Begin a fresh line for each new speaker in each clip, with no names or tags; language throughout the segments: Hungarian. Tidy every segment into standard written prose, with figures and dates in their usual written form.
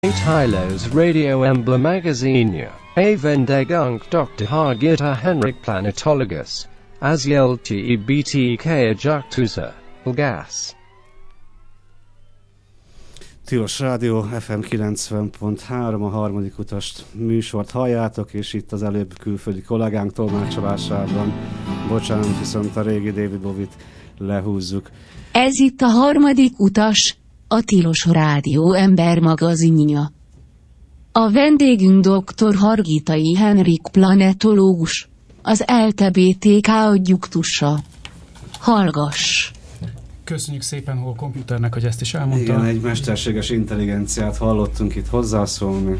Hilos Radio Embla Magazine, Avendegung Dr. Hargita Henrik Planetologus, Azielti BTK Ajaktusa, Gas.
Tilos Rádió FM 90.3, a harmadik utast műsort halljátok, és itt az előbb külföldi kollégánk tolmácsolásában, bocsánat, viszont a régi David Bowie-t lehúzzuk.
Ez itt a harmadik utas, a Tilos Rádió ember magazinja. A vendégünk dr. Hargitai Henrik planetológus, az LTBTK adjuktusa. Hallgass!
Köszönjük szépen Hol Computernek, hogy ezt is elmondta.
Igen, egy mesterséges intelligenciát hallottunk itt hozzászólni.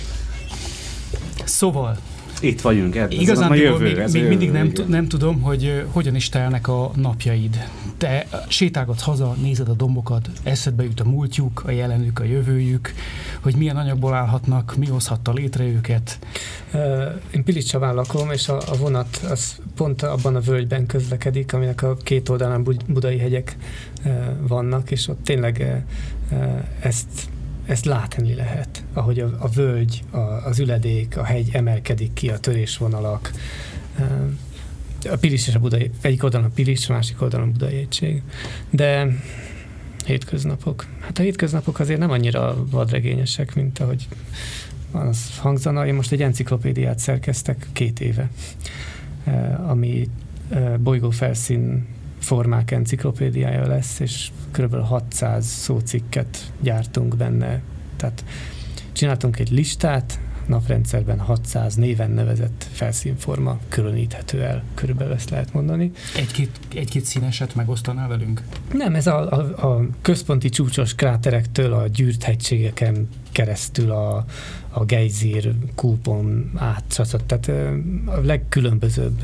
Szóval
itt vagyunk,
igazán még mindig nem tudom, hogy hogyan is telnek a napjaid. Te sétálgatsz haza, nézed a dombokat, eszedbe jut a múltjuk, a jelenük, a jövőjük, hogy milyen anyagból állhatnak, mi hozhatta létre őket.
Én Pilis Csabán lakom, és a vonat az pont abban a völgyben közlekedik, aminek a két oldalán budai hegyek vannak, és ott tényleg ezt látni lehet, ahogy a völgy, az üledék, a hegy emelkedik ki, a törésvonalak. A Pilis és a Budai, egyik oldalon a Pilis, a másik oldalon a Budai hegység. De hétköznapok. Hát a hétköznapok azért nem annyira vadregényesek, mint ahogy az hangzana. Én most egy enciklopédiát szerkeztek 2 éve, ami bolygófelszín formák enciklopédiája lesz, és kb. 600 szócikket gyártunk benne. Tehát csináltunk egy listát, naprendszerben 600 néven nevezett felszínforma különíthető el, körülbelül ezt lehet mondani.
Egy-két színeset megosztanál velünk?
Nem, ez a központi csúcsos kráterektől a gyűrt hegységeken keresztül a gejzír kúpon át, tehát a legkülönbözőbb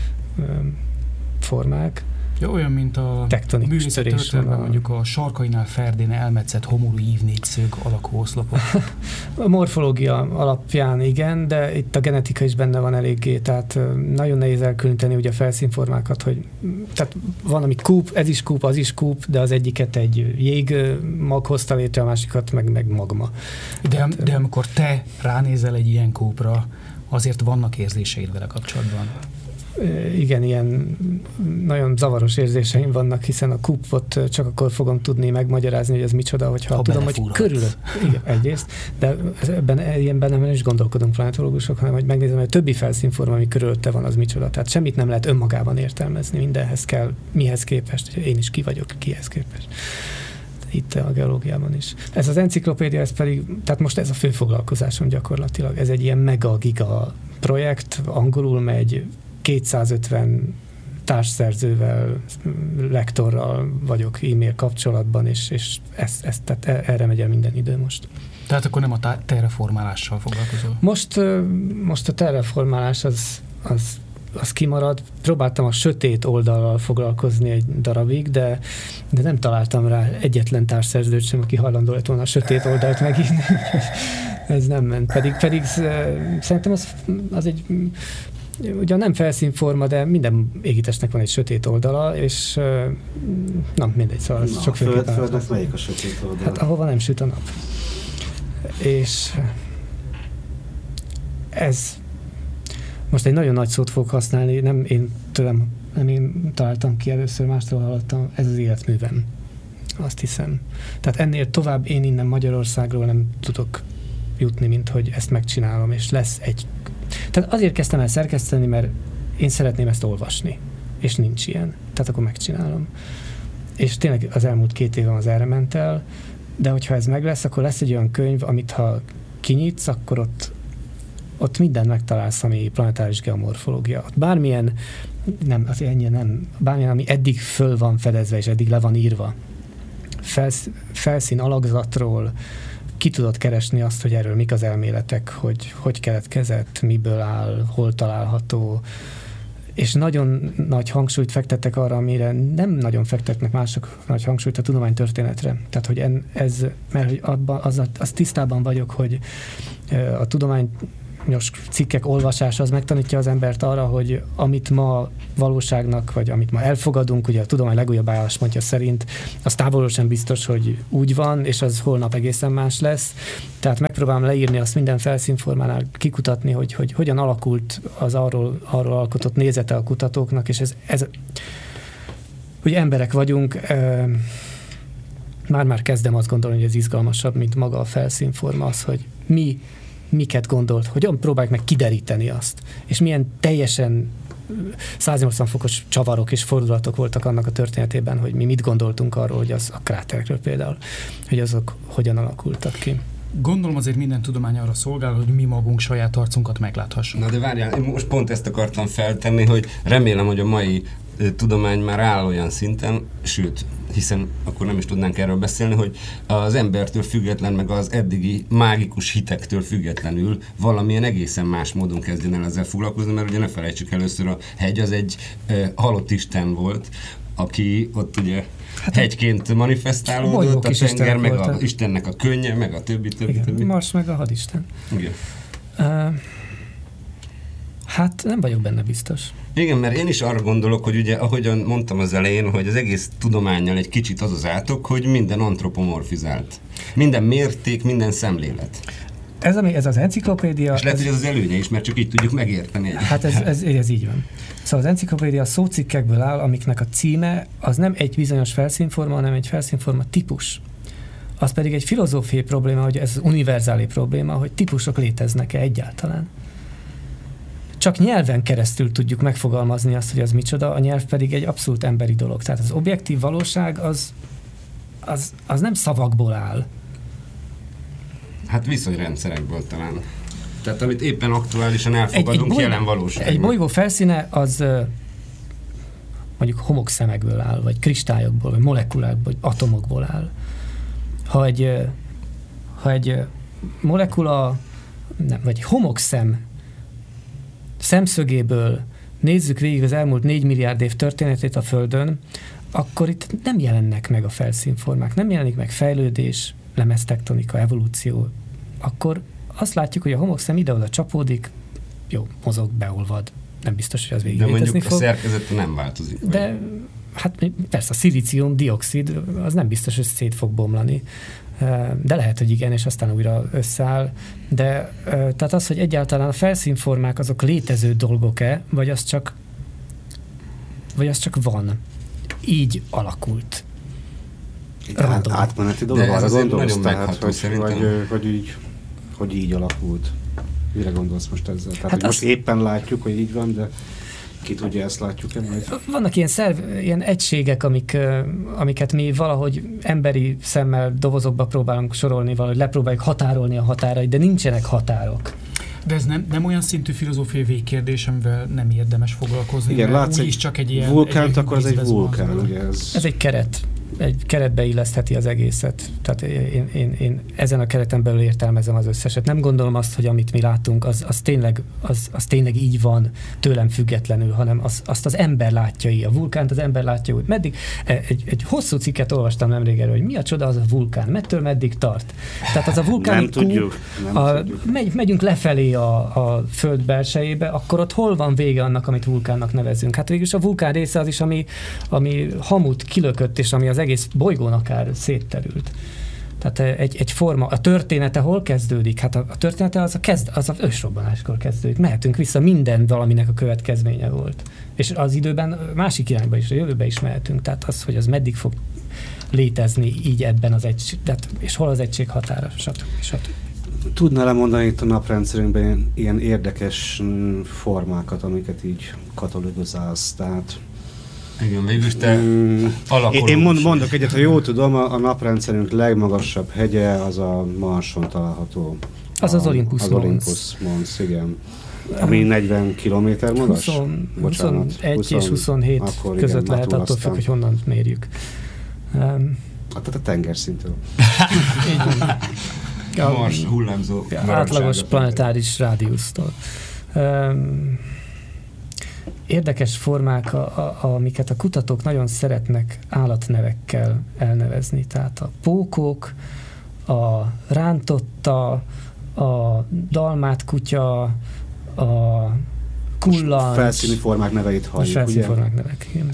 formák.
Ja, olyan, mint a művészet történetben mondjuk a sarkainál ferdén elmetszett homorú ívnégyszög alakú oszlopok.
A morfológia alapján igen, de itt a genetika is benne van eléggé, tehát nagyon nehéz elkülöníteni ugye a felszínformákat, hogy tehát van, ami kúp, ez is kúp, az is kúp, de az egyiket egy jégmag hozta létre, a másikat meg magma.
De amikor te ránézel egy ilyen kúpra, azért vannak érzéseid vele kapcsolatban?
Igen, ilyen nagyon zavaros érzéseim vannak, hiszen a kúpot csak akkor fogom tudni megmagyarázni, hogy ez micsoda, hogyha tudom, hogy körülött. Igen, egyrészt, de ilyenben nem is gondolkodunk planetológusok, hanem hogy megnézem, hogy a többi felszínforma, ami körülötte van, az micsoda. Tehát semmit nem lehet önmagában értelmezni, mindenhez kell, mihez képest. Én is ki vagyok, kihez képest. Itt a geológiában is. Ez az enciklopédia, ez pedig, tehát most ez a fő foglalkozásom gyakorlatilag. Ez egy ilyen mega-giga projekt, angolul megy, 250 társszerzővel, lektorral vagyok e-mail kapcsolatban, és tehát erre megy el minden idő most.
Tehát akkor nem a terraformálással foglalkozol?
Most a terraformálás az kimarad. Próbáltam a sötét oldallal foglalkozni egy darabig, de nem találtam rá egyetlen társszerzőt sem, aki hajlandó lett volna a sötét oldalt megírni. Ez nem ment. Pedig szerintem az egy ugye nem felszínforma, de minden égitestnek van egy sötét oldala, és mindegy, szóval
sok Földnek melyik a sötét oldala?
Hát ahova nem süt a nap. És ez most egy nagyon nagy szót fogok használni, nem én találtam ki először, mástól hallottam, ez az életművem. Azt hiszem. Tehát ennél tovább én innen Magyarországról nem tudok jutni, mint hogy ezt megcsinálom, és lesz egy. Tehát azért kezdtem el szerkeszteni, mert én szeretném ezt olvasni, és nincs ilyen. Tehát akkor megcsinálom. És tényleg az elmúlt 2 évem az erre ment el, de hogyha ez meg lesz, akkor lesz egy olyan könyv, amit ha kinyitsz, akkor ott mindent megtalálsz, ami planetáris geomorfológia. Bármilyen, bármilyen, ami eddig föl van fedezve, és eddig le van írva. Felszín alakzatról, ki tudod keresni azt, hogy erről mik az elméletek, hogy keletkezett, miből áll, hol található, és nagyon nagy hangsúlyt fektettek arra, amire nem nagyon fektetnek mások nagy hangsúlyt, a tudománytörténetre. Tehát, hogy mert hogy az tisztában vagyok, hogy a tudomány tudományos cikkek olvasása az megtanítja az embert arra, hogy amit ma valóságnak, vagy amit ma elfogadunk, ugye a tudomány legújabb álláspontja szerint, az távolról sem biztos, hogy úgy van, és az holnap egészen más lesz. Tehát megpróbálom leírni azt minden felszínformánál, kikutatni, hogy hogyan alakult az arról alkotott nézete a kutatóknak, és ez hogy emberek vagyunk, már kezdem azt gondolni, hogy ez izgalmasabb, mint maga a felszínforma, az, hogy miket gondolt, hogyan próbáljuk meg kideríteni azt, és milyen teljesen 180 fokos csavarok és fordulatok voltak annak a történetében, hogy mi mit gondoltunk arról, hogy az a kráterekről például, hogy azok hogyan alakultak ki.
Gondolom azért minden tudomány arra szolgál, hogy mi magunk saját arcunkat megláthassuk.
Na de várjál, én most pont ezt akartam feltenni, hogy remélem, hogy a mai tudomány már áll olyan szinten, sőt, hiszen akkor nem is tudnánk erről beszélni, hogy az embertől független, meg az eddigi mágikus hitektől függetlenül valamilyen egészen más módon kezdjen el ezzel foglalkozni, mert ugye ne felejtsük, először a hegy az egy halott isten volt, aki ott ugye hegyként manifestálódott, a tenger, meg a Istennek a könnye, meg a többi.
Mars meg a hadisten.
Igen.
Hát nem vagyok benne biztos.
Igen, mert én is arra gondolok, hogy ugye, ahogyan mondtam az elején, hogy az egész tudománnyal egy kicsit az átok, hogy minden antropomorfizált. Minden mérték, minden szemlélet.
Ez az enciklopédia...
És lehet, hogy ez az előnye is, mert csak így tudjuk megérteni.
Hát ez így van. Szóval az enciklopédia szócikkekből áll, amiknek a címe az nem egy bizonyos felszínforma, hanem egy felszínforma típus. Az pedig egy filozófiai probléma, hogy ez univerzális probléma, hogy típusok léteznek-e egyáltalán. Csak nyelven keresztül tudjuk megfogalmazni azt, hogy az micsoda, a nyelv pedig egy abszolút emberi dolog. Tehát az objektív valóság az nem szavakból áll.
Hát viszonyrendszerekből talán. Tehát amit éppen aktuálisan elfogadunk, jelen valóságban.
Egy bolygó felszíne az mondjuk homokszemekből áll, vagy kristályokból, vagy molekulákból, vagy atomokból áll. Ha egy molekula, vagy homokszem szemszögéből nézzük végig az elmúlt 4 milliárd év történetét a Földön, akkor itt nem jelennek meg a felszínformák, nem jelenik meg fejlődés, lemeztektonika, evolúció. Akkor azt látjuk, hogy a homokszem ide-oda csapódik, jó, mozog, beolvad. Nem biztos, hogy az végig létezni fog.
De mondjuk a szerkezete nem változik.
De hát persze a szilícium-dioxid az nem biztos, hogy szét fog bomlani. De lehet, hogy igen, és aztán újra összeáll. De tehát az, hogy egyáltalán a felszínformák azok létező dolgok-e, vagy az csak van. Így alakult.
Átmeneti dolog, arra gondolsz, tehát, hogy így alakult. Mire gondolsz most ezzel? Tehát, hát most éppen látjuk, hogy így van, de ki tudja, ezt látjuk-e majd?
Vannak ilyen egységek, amiket mi valahogy emberi szemmel dobozokba próbálunk sorolni, valahogy lepróbáljuk határolni a határait, de nincsenek határok.
De ez nem olyan szintű filozófiai végkérdés, amivel nem érdemes foglalkozni.
Igen, látsz egy
csak egy ilyen
vulkánt, akkor ez egy vulkán, ugye?
Ez egy keret. Egy keretbe illesztheti az egészet. Tehát én ezen a kereten belül értelmezem az összeset. Nem gondolom azt, hogy amit mi látunk, az tényleg így van tőlem függetlenül, hanem azt az ember látja így. A vulkánt az ember látja úgy. Meddig? Egy hosszú cikket olvastam nemrég erről, hogy mi a csoda az a vulkán, mettől meddig tart. Tehát az a vulkáni
tudjuk.
Megyünk lefelé a föld belsejébe, akkor ott hol van vége annak, amit vulkánnak nevezünk? Hát végülis a vulkán része az is, ami hamut kilökött, és ami az egész bolygón akár szétterült. Tehát egy forma, a története hol kezdődik? Hát a története az ősrobbanáskor kezdődik. Mehetünk vissza, minden valaminek a következménye volt. És az időben másik irányba is, a jövőbe is mehetünk. Tehát az, hogy az meddig fog létezni így ebben az és hol az egység határa, stb.
Tudnál lemondani itt a naprendszerünkben ilyen érdekes formákat, amiket így katalogizálsz, tehát
igen, végülis te alakulós.
Én mondok egyet, ha jól tudom, a naprendszerünk legmagasabb hegye az a Marson található.
Az Olympus Mons.
Az Olympus Mons, igen. Ami 40 kilométer magas?
21 és 27 között igen, lehet, attól függ, hogy honnan mérjük.
Tehát a tengerszintől.
A Mars hullámzó
átlagos planetáris rádiusztól. Érdekes formák, amiket a kutatók nagyon szeretnek állatnevekkel elnevezni. Tehát a pókok, a rántotta, a dalmát kutya, a kullancs.
Felszíni formák neveit halljuk,
felszíni formák nevek, igen.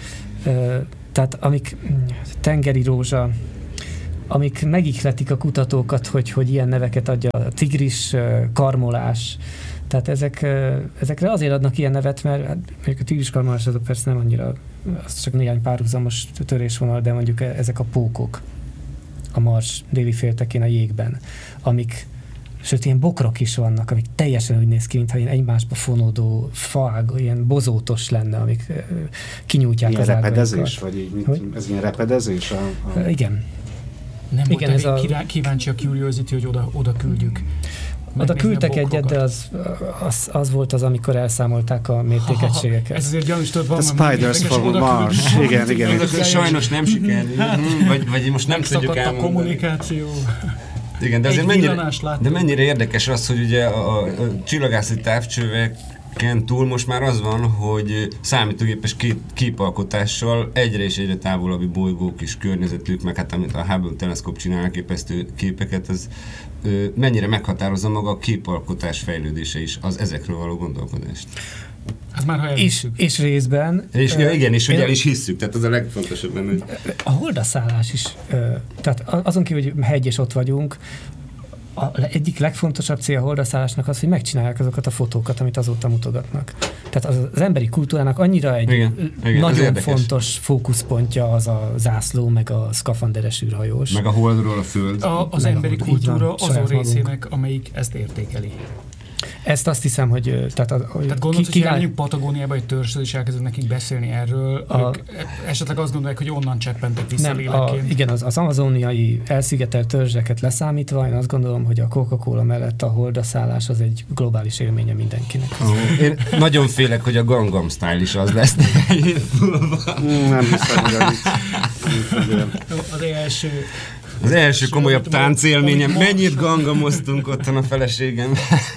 Tehát amik tengeri rózsa, amik megihletik a kutatókat, hogy ilyen neveket adja, a tigris, karmolás. Tehát ezekre azért adnak ilyen nevet, mert mondjuk a tigris karmolás azok persze nem annyira, az csak néhány párhuzamos törésvonal, de mondjuk ezek a pókok a Mars déli féltekén a jégben, amik, sőt ilyen bokrok is vannak, amik teljesen úgy néz ki, mintha ilyen egymásba fonódó faág, ilyen bozótos lenne, amik kinyújtják
ilyen
az ágaikat.
repedezés? Vagy így, ez ilyen repedezés?
Igen.
Nem igen, volt kíváncsi a Curiosity, hogy oda küldjük.
Oda küldtek egyet, de az volt az, amikor elszámolták a mértékegységeket.
Ez azért gyanús, tudod, van
The Spiders from Mars. Igen.
Sajnos nem sikerült. Vagy most nem tudjuk elmondani.
A kommunikáció.
Igen, de azért mennyire érdekes az, hogy ugye a csillagászati távcsöveken túl most már az van, hogy számítógépes képalkotással egyre és egyre távolabbi bolygók is környezetük, meg hát amit a Hubble teleszkóp csinál elképesztő képeket, az mennyire meghatározza maga a képalkotás fejlődése is, az ezekről való gondolkodást.
Hát már
és részben.
És igen, és hogy el is hisszük, tehát az a legfontosabb benne.
A holdaszállás is, tehát azon kívül, hogy hegy és ott vagyunk, egyik legfontosabb cél a holdaszállásnak az, hogy megcsinálják azokat a fotókat, amit azóta mutogatnak. Tehát az emberi kultúrának annyira egy
igen,
nagyon fontos fókuszpontja az a zászló, meg a szkafanderes űrhajós.
Meg a holdról a föld.
Az emberi kultúra azon részének, amelyik ezt értékeli.
Ezt azt hiszem, hogy...
Tehát gondolod, hogy elmenjünk Patagóniába egy törzsről, és elkezdett nekik beszélni erről, ők esetleg azt gondolják, hogy onnan cseppentek vissza lélekként. Igen,
az amazoniai elszigetelt törzseket leszámítva, én azt gondolom, hogy a Coca-Cola mellett a holdaszállás az egy globális élménye mindenkinek.
Én nagyon félek, hogy a Gangnam Style is az lesz.
Nem hiszem, hogy
az első komolyabb táncélményem. Mennyit gangamoztunk ottan a feleségem.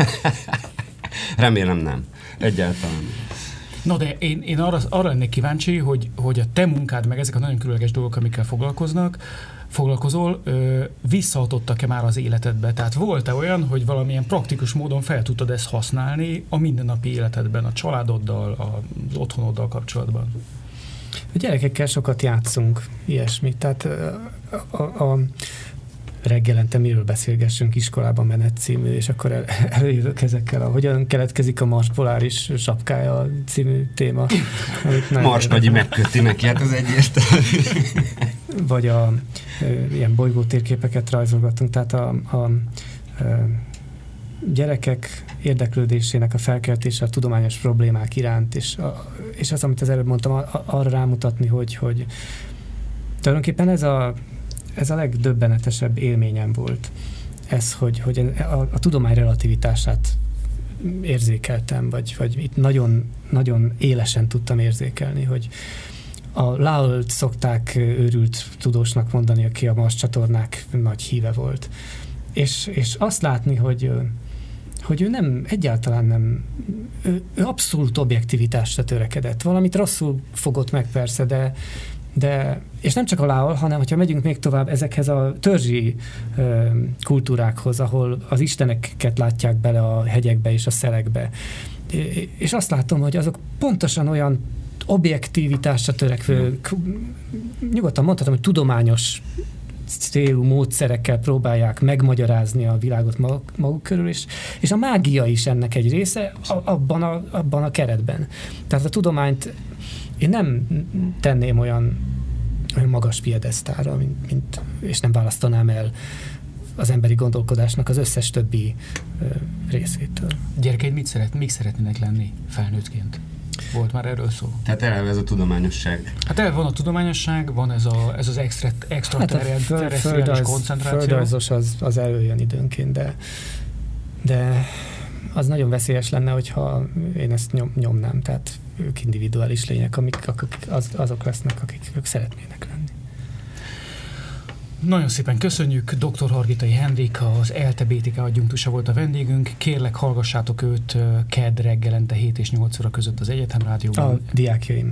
Remélem nem. Egyáltalán.
Na de én arra lennék kíváncsi, hogy a te munkád, meg ezek a nagyon különleges dolgok, amikkel foglalkozol, visszahatottak-e már az életedbe? Tehát volt-e olyan, hogy valamilyen praktikus módon fel tudtad ezt használni a mindennapi életedben, a családoddal, az otthonoddal kapcsolatban?
A gyerekekkel sokat játszunk, ilyesmit. Tehát a reggelente miről beszélgessünk, iskolában menet című, és akkor előjövök ezekkel hogyan keletkezik a Mars poláris sapkája című téma.
Mars nagyi megköti neki, hát az egyértelmű.
Vagy ilyen bolygótérképeket rajzolgatunk, tehát a gyerekek érdeklődésének a felkeltése a tudományos problémák iránt, és az, amit az előbb mondtam, arra rámutatni, hogy tulajdonképpen ez a legdöbbenetesebb élményem volt. Ez, hogy a tudomány relativitását érzékeltem, vagy itt nagyon, nagyon élesen tudtam érzékelni, hogy a Lowell-t szokták őrült tudósnak mondani, aki a Mars csatornák nagy híve volt. És azt látni, hogy ő nem, egyáltalán nem, ő abszolút objektivitásra törekedett. Valamit rosszul fogott meg persze, de és nem csak a Lowell, hanem hogyha megyünk még tovább ezekhez a törzsi kultúrákhoz, ahol az isteneket látják bele a hegyekbe és a szelekbe. És azt látom, hogy azok pontosan olyan objektivitásra törekvő, nyugodtan mondhatom, hogy tudományos célú módszerekkel próbálják megmagyarázni a világot maguk körül, és a mágia is ennek egy része abban a keretben. Tehát a tudományt én nem tenném olyan magas piedesztára, és nem választanám el az emberi gondolkodásnak az összes többi részétől.
Gyerekeid mik szeretnének lenni felnőttként? Volt már erről szó?
Tehát eleve ez a tudományosság.
Hát eleve van a tudományosság, van ez az extraterrestriális koncentráció.
Földrajzos az előjön időnként, de az nagyon veszélyes lenne, hogyha én ezt nyomnám, tehát ők individuális lények, azok lesznek, akik ők szeretnének lenni.
Nagyon szépen köszönjük, dr. Hargitai Henrik, az ELTE BTK adjunktusa volt a vendégünk. Kérlek, hallgassátok őt kedd reggelente 7 és 8 óra között az Egyetem Rádióban.
A diákjaim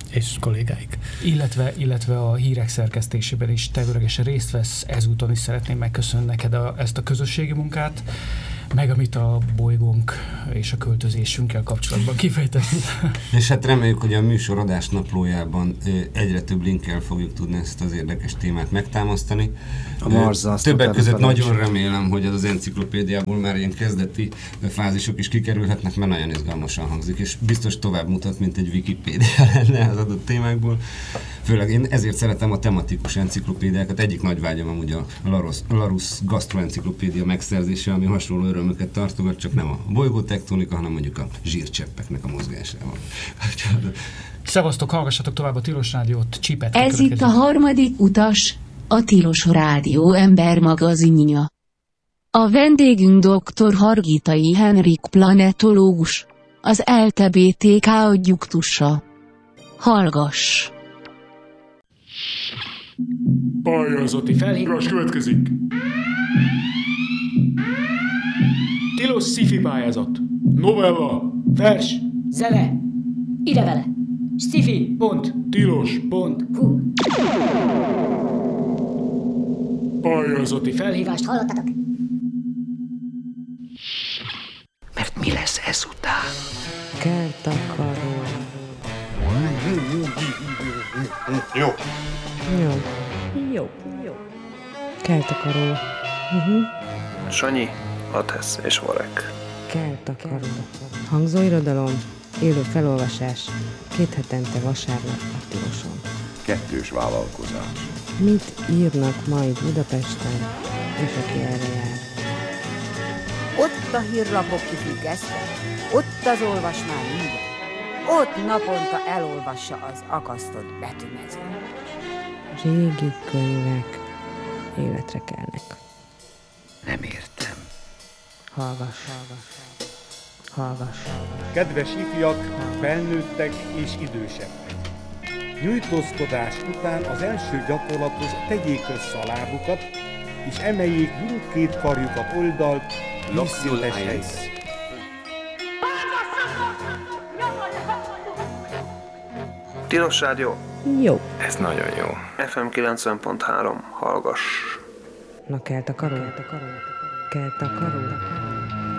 és kollégáik.
Illetve a hírek szerkesztésében is tevőlegesen részt vesz, ezúton is szeretném megköszönni neked ezt a közösségi munkát, meg amit a bolygónk és a költözésünkkel kapcsolatban kifejtett.
És hát reméljük, hogy a műsor adásnaplójában egyre több linkkel fogjuk tudni ezt az érdekes témát megtámasztani. Többek között nagyon remélem, hogy az enciklopédiából már ilyen kezdeti fázisok is kikerülhetnek, mert nagyon izgalmasan hangzik, és biztos tovább mutat, mint egy Wikipédia lenne az adott témákból. Főleg én ezért szeretem a tematikus enciklopédiákat. Egyik nagy vágyam amúgy a Larousse gastroenciklopédia megszerzése, ami hasonló örömöket tartogat, csak nem a bolygótektonika, hanem mondjuk a zsírcseppeknek a mozgásával.
Szevasztok, hallgassatok tovább a Tilos Rádiót, Csipet.
Ez itt a harmadik utas, a Tilos Rádió ember magazinja. A vendégünk dr. Hargitai Henrik planetológus, az LTBTK adjuktusa. Hallgass!
Pályázati felhívás következik. Tilos sci-fi pályázat. Novella.
Vers. Zene. Idevele. Sci-fi.tilos.hu.
Pályázati
felhívást hallottatok?
Mert mi lesz ezután?
Kertakaró.
Jó.
Kertakaró.
Sanyi, Atesz és Varek.
Kertakaró. Hangzóirodalom, élő felolvasás, 2 hetente vasárnap a Tiloson.
Kettős vállalkozás.
Mit írnak majd Budapesten, és aki erre jár?
Ott a hírlapok kifüggesztve, ott az olvasmány minden. Ott naponta elolvassa az akasztott betűmező.
Régi könyvek életre kelnek.
Nem értem.
Hallgass.
Kedves ifjak, felnőttek és idősebbek! Nyújtózkodás után az első gyakorlathoz tegyék össze a lábukat, és emeljék mindkét karjukat oldalt, vízszintes helyre.
Tilos Rádió?
Jó.
Ez nagyon jó. FM 90.3, hallgass.
Na, Kertakaró.